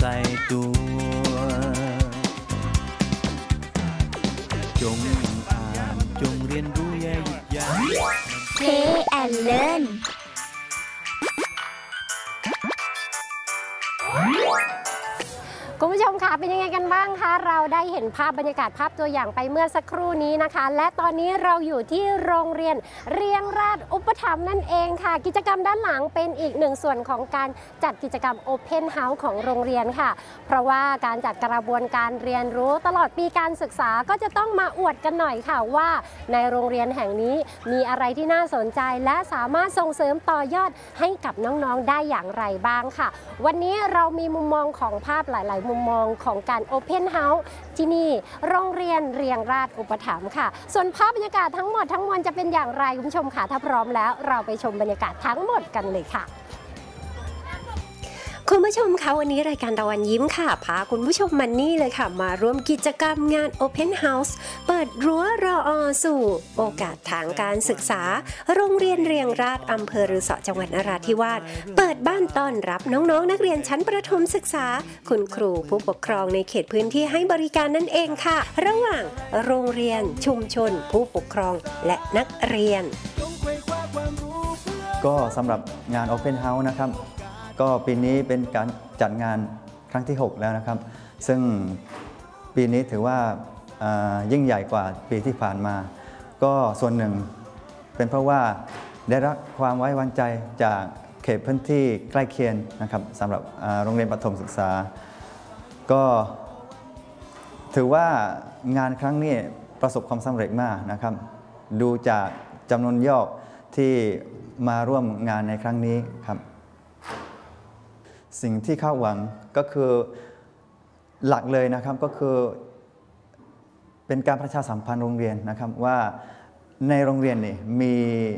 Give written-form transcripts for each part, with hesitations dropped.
ล้ตัวจงอ่านจงเรียนรู้อย่าหยุดยั้ง Play and Learnคุณผู้ชมคะเป็นยังไงกันบ้างคะเราได้เห็นภาพบรรยากาศภาพตัวอย่างไปเมื่อสักครู่นี้นะคะและตอนนี้เราอยู่ที่โรงเรียนเรียงราชอุปถัมภ์นั่นเองค่ะกิจกรรมด้านหลังเป็นอีกหนึ่งส่วนของการจัดกิจกรรม Open House ของโรงเรียนค่ะเพราะว่าการจัดกระบวนการเรียนรู้ตลอดปีการศึกษาก็จะต้องมาอวดกันหน่อยค่ะว่าในโรงเรียนแห่งนี้มีอะไรที่น่าสนใจและสามารถส่งเสริมต่อยอดให้กับน้องๆได้อย่างไรบ้างค่ะวันนี้เรามีมุมมองของภาพหลายๆมุมมองของการ Open House ที่นี่โรงเรียนเรียงราชอุปถัมภ์ค่ะส่วนภาพบรรยากาศทั้งหมดทั้งมวลจะเป็นอย่างไรคุณผู้ชมค่ะถ้าพร้อมแล้วเราไปชมบรรยากาศทั้งหมดกันเลยค่ะคุณผู้ชมคะวันนี้รายการตะวันยิ้มค่ะพาคุณผู้ชมมานี่เลยค่ะมาร่วมกิจกรรมงาน Open House เปิดรั้วรอสู่โอกาสทางการศึกษาโรงเรียนเรียงราชอำเภอรือสอจังหวัดนราธิวาสเปิดบ้านต้อนรับน้องๆนักเรียนชั้นประถมศึกษาคุณครูผู้ปกครองในเขตพื้นที่ให้บริการนั่นเองค่ะระหว่างโรงเรียนชุมชนผู้ปกครองและนักเรียนก็สำหรับงาน Open House นะครับก็ปีนี้เป็นการจัดงานครั้งที่ 6 แล้วนะครับซึ่งปีนี้ถือว่ายิ่งใหญ่กว่าปีที่ผ่านมาก็ส่วนหนึ่งเป็นเพราะว่าได้รับความไว้วางใจจากเขตพื้นที่ใกล้เคียงนะครับสำหรับโรงเรียนประถมศึกษาก็ถือว่างานครั้งนี้ประสบความสำเร็จมากนะครับดูจากจำนวนยอดที่มาร่วมงานในครั้งนี้ครับสิ่งที่คาดหวังก็คือหลักเลยนะครับก็คือเป็นการประชาสัมพันธ์โรงเรียนนะครับว่าในโรงเรียนนี่มี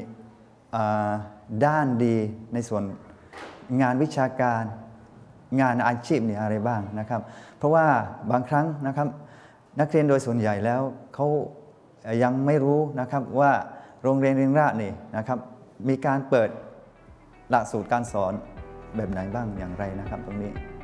ด้านดีในส่วนงานวิชาการงานอาชีพนี่อะไรบ้างนะครับเพราะว่าบางครั้งนะครับนักเรียนโดยส่วนใหญ่แล้วเขายังไม่รู้นะครับว่าโรงเรียนเรียงราชนี่นะครับมีการเปิดหลักสูตรการสอนแบบไหนบ้างอย่างไรนะครับตรงนี้